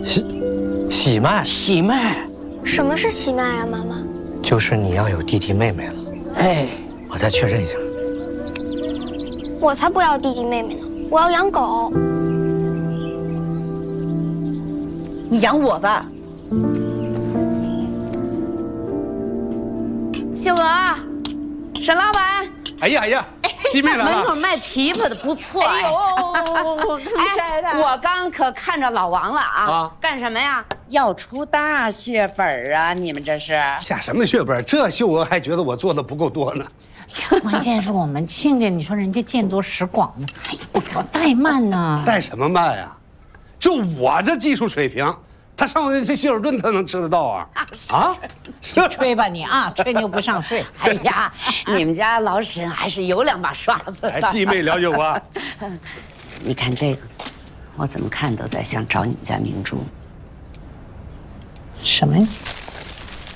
喜脉， 喜脉， 什么是喜脉啊，妈妈？ 就是你要有弟弟妹妹了。 哎， 我再确认一下。 我才不要弟弟妹妹呢，我要养狗。 你养我吧。秀娥，沈老板。 哎呀，弟妹来了。 门口卖枇杷的不错哎。 我刚摘的。 我刚可看着老王了啊！干什么呀？要出大血本啊！你们这是下什么血本？这秀娥还觉得我做的不够多呢。 关键是我们亲家，你说人家见多识广呢，我怠慢呢。 怠什么慢呀？就我这技术水平，他上这希尔顿他能吃得到啊？啊？ 吹吧你啊，吹牛不上税。 哎呀，你们家老沈还是有两把刷子的。 弟妹了解我。 你看这个，我怎么看都在像找你们家明珠。 什么呀？